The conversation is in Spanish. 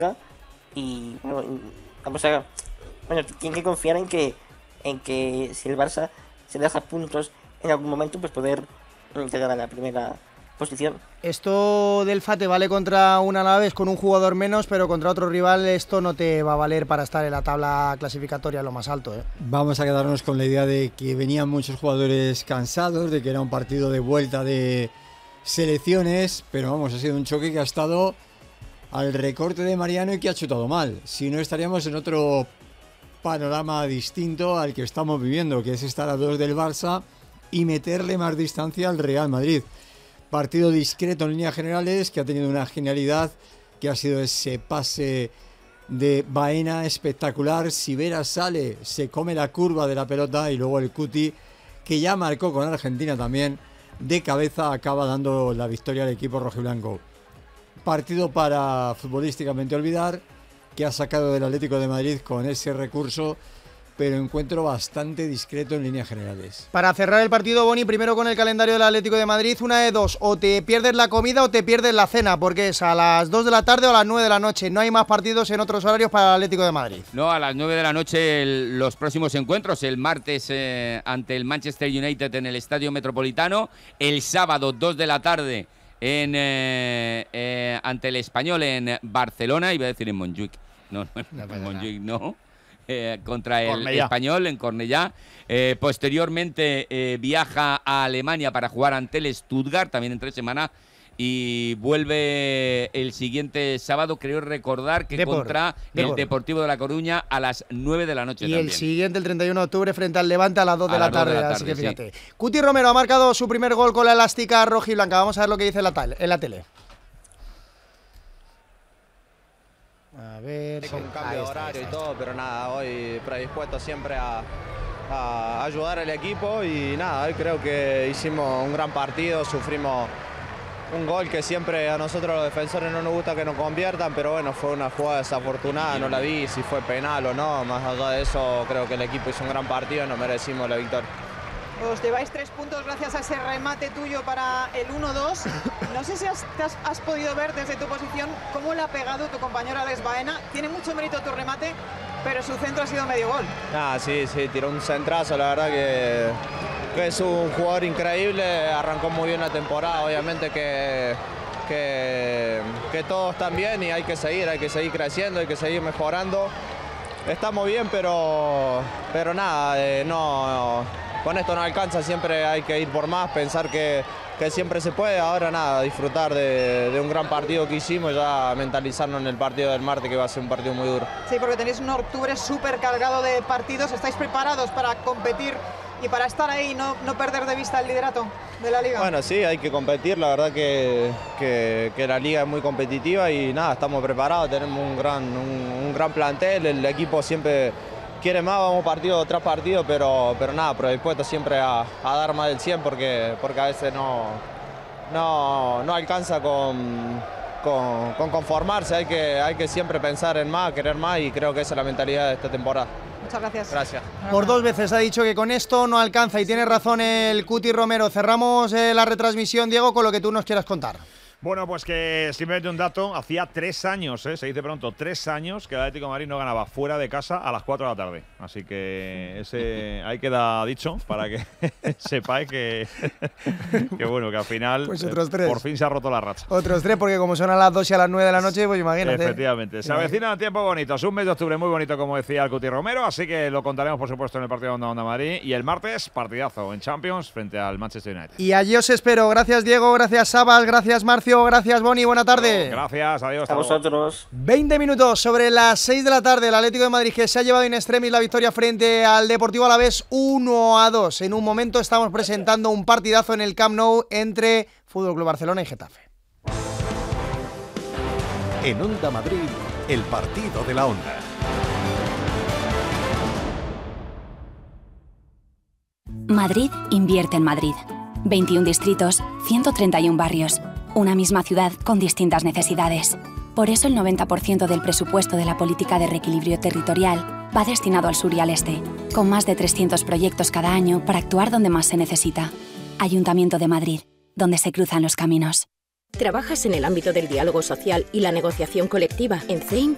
y bueno, vamos a tienen que confiar en que si el Barça se deja puntos en algún momento, pues poder llegar a la primera posición. Esto del Fate vale contra un Alavés con un jugador menos, pero contra otro rival esto no te va a valer para estar en la tabla clasificatoria lo más alto, ¿eh? Vamos a quedarnos con la idea de que venían muchos jugadores cansados, de que era un partido de vuelta de selecciones, pero vamos, ha sido un choque que ha estado al recorte de Mariano y que ha chutado mal. Si no, estaríamos en otro panorama distinto al que estamos viviendo, que es estar a 2 del Barça y meterle más distancia al Real Madrid. Partido discreto en líneas generales, que ha tenido una genialidad, que ha sido ese pase de Baena espectacular. Sivera sale, se come la curva de la pelota y luego el Cuti, que ya marcó con Argentina también, de cabeza acaba dando la victoria al equipo rojiblanco. Partido para futbolísticamente olvidar, que ha sacado del Atlético de Madrid con ese recurso, pero encuentro bastante discreto en líneas generales. Para cerrar el partido, Boni, primero con el calendario del Atlético de Madrid, una de dos: o te pierdes la comida o te pierdes la cena, porque es a las 2 de la tarde o a las 9 de la noche. No hay más partidos en otros horarios para el Atlético de Madrid. No, a las 9 de la noche los próximos encuentros, el martes ante el Manchester United en el Estadio Metropolitano, el sábado 2 de la tarde ante el Español en Barcelona, iba a decir en Montjuic, no, en Montjuic no, contra el Español en Cornellá. Posteriormente viaja a Alemania para jugar ante el Stuttgart, también entre semana, y vuelve el siguiente sábado, creo recordar que contra el Deportivo de La Coruña a las 9 de la noche. Y también. el siguiente, el 31 de octubre, frente al Levante a las 2 de la tarde. Así que fíjate. Sí. Cuti Romero ha marcado su primer gol con la elástica rojiblanca. Vamos a ver lo que dice en la tele. A ver, con cambio de horario y todo, pero nada, hoy predispuesto siempre a ayudar al equipo y nada, hoy creo que hicimos un gran partido, sufrimos un gol que siempre a nosotros los defensores no nos gusta que nos conviertan, pero bueno, fue una jugada desafortunada, no la vi si fue penal o no, más allá de eso creo que el equipo hizo un gran partido y nos merecimos la victoria. Os lleváis 3 puntos gracias a ese remate tuyo para el 1-2. No sé si has podido ver desde tu posición cómo le ha pegado tu compañero Alex Baena. Tiene mucho mérito tu remate, pero su centro ha sido medio gol. Sí, tiró un centrazo, la verdad que es un jugador increíble, arrancó muy bien la temporada, obviamente que todos están bien y hay que seguir creciendo, hay que seguir mejorando. Estamos bien, pero nada, no... Con esto no alcanza, siempre hay que ir por más, pensar que siempre se puede. Ahora nada, disfrutar de un gran partido que hicimos, ya mentalizarnos en el partido del martes, que va a ser un partido muy duro. Sí, porque tenéis un octubre súper cargado de partidos, ¿estáis preparados para competir y para estar ahí y no perder de vista el liderato de la Liga? Bueno, sí, hay que competir, la verdad que la Liga es muy competitiva y nada, estamos preparados, tenemos un gran plantel, el equipo siempre... quiere más, vamos partido tras partido, pero nada, predispuesto siempre a dar más del 100 porque a veces no alcanza con conformarse, hay que siempre pensar en más, querer más y creo que esa es la mentalidad de esta temporada. Muchas gracias. Gracias. Por 2 veces ha dicho que con esto no alcanza y tiene razón el Cuti Romero. Cerramos la retransmisión, Diego, con lo que tú nos quieras contar. Bueno, pues que simplemente un dato, hacía 3 años, se dice pronto, 3 años que el Atlético de Madrid no ganaba fuera de casa a las 4 de la tarde. Así que ahí queda dicho para que sepáis que bueno, que al final pues otros 3. Por fin se ha roto la racha. Otros 3, porque como son a las 2 y a las 9 de la noche, pues imagínate. Efectivamente, se avecinan tiempos bonitos, un mes de octubre muy bonito, como decía el Cuti Romero, así que lo contaremos por supuesto en el partido de Onda Madrid y el martes, partidazo en Champions frente al Manchester United. Y allí os espero. Gracias, Diego, gracias, Sabas, gracias, Marcio. Gracias, Boni, buena tarde. Gracias, adiós. A vosotros. 20 minutos sobre las 6 de la tarde. El Atlético de Madrid que se ha llevado in extremis la victoria frente al Deportivo Alavés 1-2. En un momento estamos presentando un partidazo en el Camp Nou entre FC Barcelona y Getafe. En Onda Madrid, el partido de la Onda. Madrid invierte en Madrid. 21 distritos, 131 barrios. Una misma ciudad con distintas necesidades. Por eso el 90% del presupuesto de la política de reequilibrio territorial va destinado al sur y al este, con más de 300 proyectos cada año para actuar donde más se necesita. Ayuntamiento de Madrid, donde se cruzan los caminos. ¿Trabajas en el ámbito del diálogo social y la negociación colectiva? En CEIM